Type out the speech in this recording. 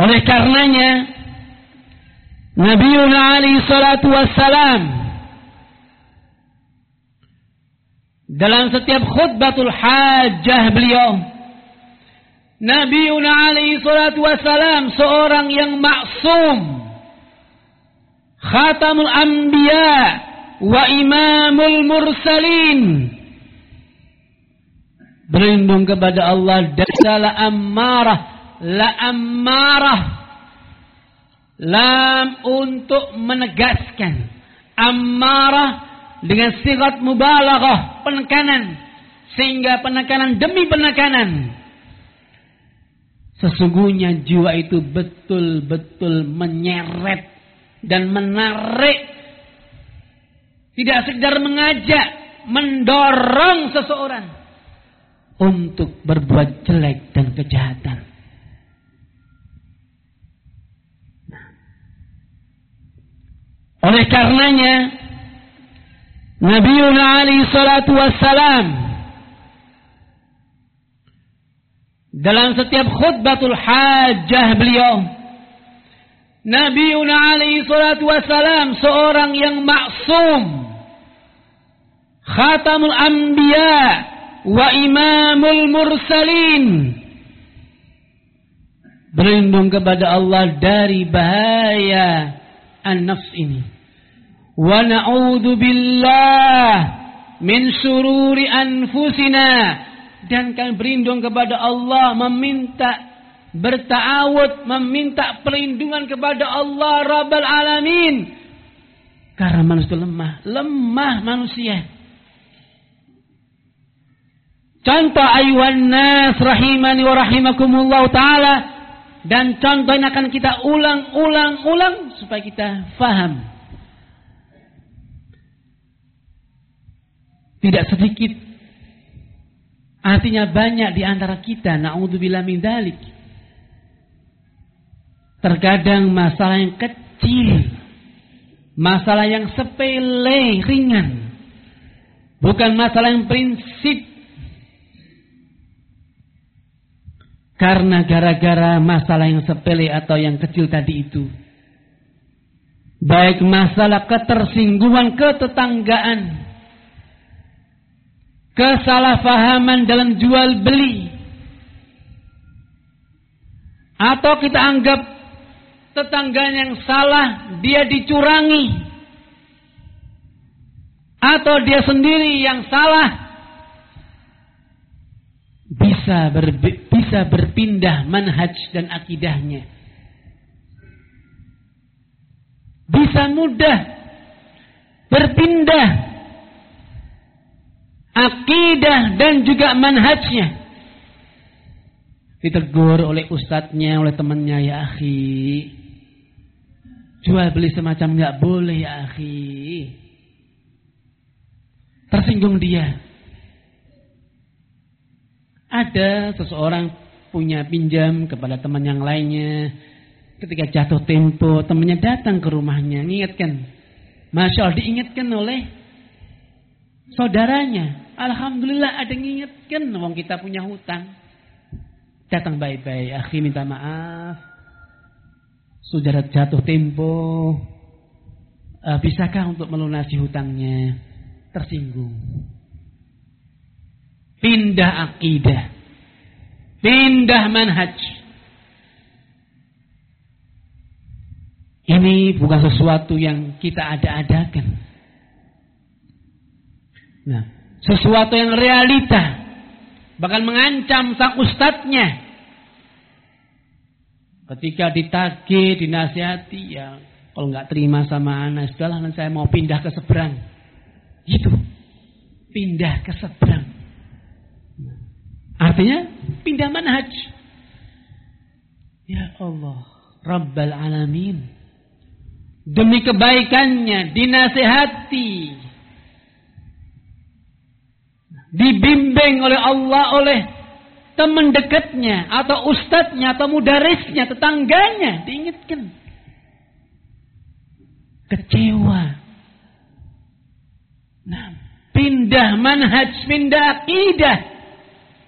Oleh karenanya Nabiuna alaihi salatu wassalam dalam setiap khutbatul hajjah beliau, Nabiuna alaihi salatu wassalam seorang yang maksum, khatamul anbiya wa imamul mursalin, berlindung kepada Allah dari salah ammarah. La ammarah, lam untuk menegaskan, ammarah dengan sigat mubalaghah, penekanan, sehingga penekanan demi penekanan. Sesungguhnya jiwa itu betul-betul menyeret dan menarik, tidak sekedar mengajak, mendorong seseorang untuk berbuat jelek dan kejahatan. Oleh karenanya Nabiuna alaihi salatu wassalam dalam setiap khutbatul hajjah beliau, Nabiuna alaihi salatu wassalam seorang yang maksum, khatamul anbiya wa imamul mursalin, berlindung kepada Allah dari bahaya an-nafs ini. Wa na'udzu billah min syururi anfusina, dan kami berlindung kepada Allah, meminta berta'awud, meminta perlindungan kepada Allah Rabbal Alamin, karena manusia lemah manusia. Contoh ayuhan nas rahimani wa rahimakumullah ta'ala, dan contoh ini akan kita ulang supaya kita faham. Tidak sedikit, artinya banyak di antara kita, na'udzubillah min dzalik, terkadang masalah yang kecil, masalah yang sepele, ringan, bukan masalah yang prinsip, karena gara-gara masalah yang sepele atau yang kecil tadi itu, baik masalah ketersinggungan ketetanggaan, kesalahpahaman dalam jual beli, atau kita anggap tetangganya yang salah, dia dicurangi, atau dia sendiri yang salah, bisa berpindah manhaj dan akidahnya, bisa mudah berpindah akidah dan juga manhajnya. Ditegur oleh ustadznya, oleh temannya, ya akhi, jual beli semacam nggak boleh ya akhi. Tersinggung dia. Ada seseorang punya pinjam kepada teman yang lainnya, ketika jatuh tempo temannya datang ke rumahnya, mengingatkan. Masya Allah, diingatkan oleh saudaranya. Alhamdulillah ada yang mengingatkan, wong kita punya hutang. Datang baik-baik, akhi minta maaf, sudah jatuh tempo, bisakah untuk melunasi hutangnya? Tersinggung. Pindah akidah, pindah manhaj. Ini bukan sesuatu yang kita ada-adakan. Nah, sesuatu yang realita, bahkan mengancam sang ustadznya. Ketika ditagih, dinasihati, ya kalau nggak terima sama anak, sudahlah saya mau pindah ke seberang. Gitu, pindah ke seberang. Artinya pindah manhaj. Ya Allah, Rabbal Alamin, demi kebaikannya dinasihati, dibimbing oleh Allah, oleh teman dekatnya atau ustadznya atau mudarisnya, tetangganya, diingatkan. Kecewa. Nah, pindah manhaj, pindah akidah.